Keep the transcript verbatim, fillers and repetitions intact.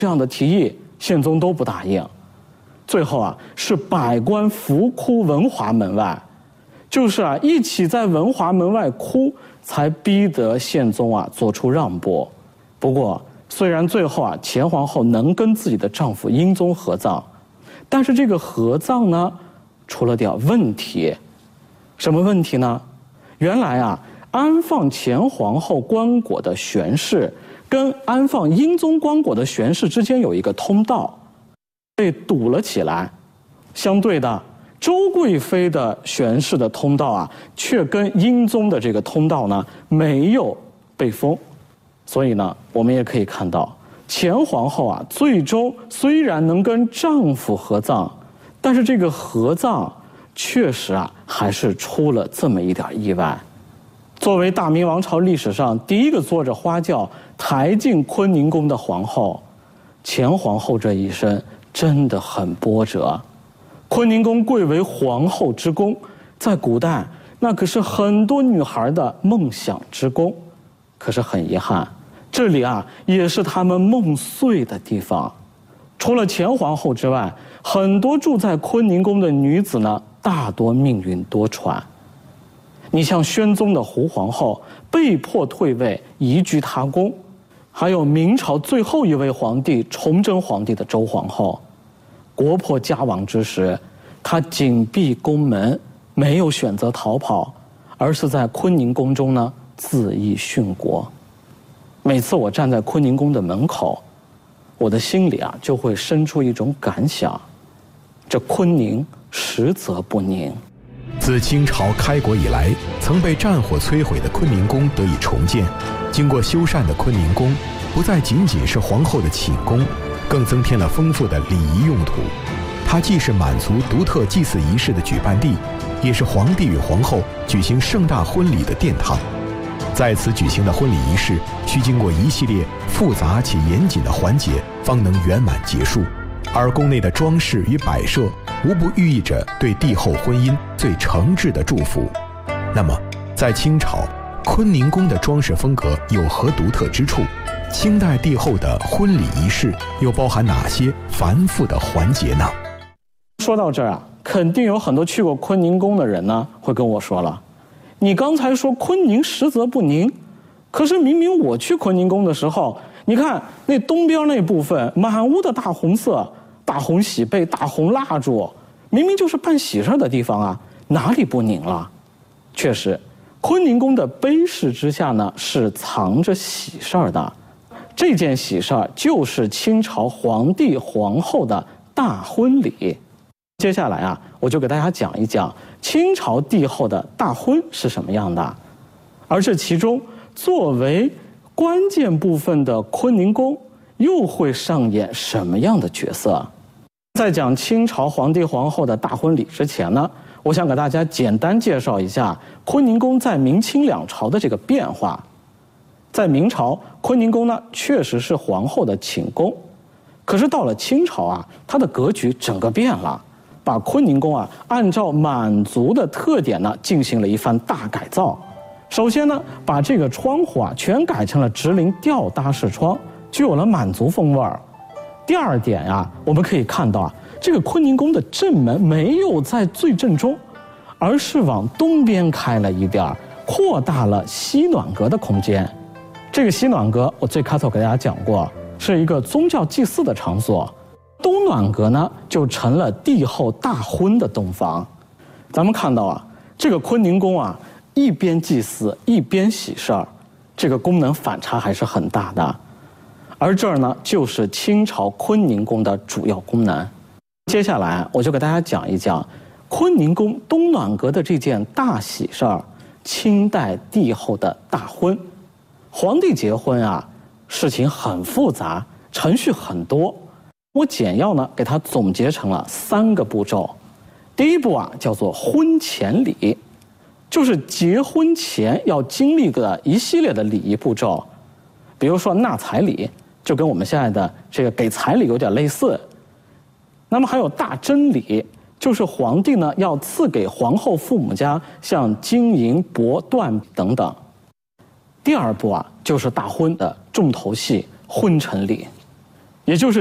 这样的提议，宪宗都不答应。最后啊，是百官伏哭文华门外，就是啊一起在文华门外哭，才逼得宪宗啊做出让步。不过，虽然最后啊前皇后能跟自己的丈夫英宗合葬，但是这个合葬呢，出了点问题。什么问题呢？原来啊，安放前皇后棺椁的玄室跟安放英宗棺椁的玄室之间有一个通道，被堵了起来。相对的，周贵妃的玄室的通道啊，却跟英宗的这个通道呢没有被封。所以呢，我们也可以看到，前皇后啊，最终虽然能跟丈夫合葬，但是这个合葬确实啊，还是出了这么一点意外。作为大明王朝历史上第一个坐着花轿抬进坤宁宫的皇后，前皇后这一生真的很波折。坤宁宫贵为皇后之宫，在古代那可是很多女孩的梦想之宫。可是很遗憾，这里啊也是她们梦碎的地方。除了前皇后之外，很多住在坤宁宫的女子呢，大多命运多舛。你像宣宗的胡皇后被迫退位，移居他宫，还有明朝最后一位皇帝崇祯皇帝的周皇后，国破家亡之时，她紧闭宫门，没有选择逃跑，而是在坤宁宫中呢自缢殉国。每次我站在坤宁宫的门口，我的心里啊就会生出一种感想：这坤宁实则不宁。 自清朝开国以来，曾被战火摧毁的坤宁宫得以重建。经过修缮的坤宁宫，不再仅仅是皇后的寝宫，更增添了丰富的礼仪用途。它既是满族独特祭祀仪式的举办地，也是皇帝与皇后举行盛大婚礼的殿堂。在此举行的婚礼仪式，需经过一系列复杂且严谨的环节，方能圆满结束。而宫内的装饰与摆设，无不寓意着对帝后婚姻最诚挚的祝福。那么，在清朝，坤宁宫的装饰风格有何独特之处？清代帝后的婚礼仪式又包含哪些繁复的环节呢？ 说到这儿啊，肯定有很多去过坤宁宫的人呢，会跟我说了，你刚才说坤宁实则不宁，可是明明我去坤宁宫的时候，你看那东边那部分满屋的大红色，大红喜被、大红蜡烛，明明就是办喜事的地方啊，哪里不宁了？确实，坤宁宫的碑室之下呢，是藏着喜事的。这件喜事就是清朝皇帝皇后的大婚礼。接下来啊，我就给大家讲一讲清朝帝后的大婚是什么样的，而这其中作为关键部分的坤宁宫又会上演什么样的角色？在讲清朝皇帝皇后的大婚礼之前呢，我想给大家简单介绍一下坤宁宫在明清两朝的这个变化。在明朝，坤宁宫呢确实是皇后的寝宫，可是到了清朝啊，它的格局整个变了，把坤宁宫啊按照满族的特点呢进行了一番大改造。首先呢，把这个窗户啊全改成了直棂吊搭式窗，具有了满族风味儿。第二点啊，我们可以看到啊，这个坤宁宫的正门没有在最正中，而是往东边开了一点，扩大了西暖阁的空间。这个西暖阁我最开头给大家讲过，是一个宗教祭祀的场所。东暖阁呢，就成了帝后大婚的洞房。咱们看到啊，这个坤宁宫啊，一边祭祀一边喜事儿，这个功能反差还是很大的。而这儿呢，就是清朝坤宁宫的主要功能。接下来我就给大家讲一讲坤宁宫东暖阁的这件大喜事儿——清代帝后的大婚。皇帝结婚啊，事情很复杂，程序很多。我简要呢给它总结成了三个步骤。第一步啊，叫做婚前礼，就是结婚前要经历的一系列的礼仪步骤。比如说纳彩礼，就跟我们现在的这个给彩礼有点类似。那么还有大征礼，就是皇帝呢要赐给皇后父母家像金银帛缎等等。第二步啊，就是大婚的重头戏婚成礼。 也就是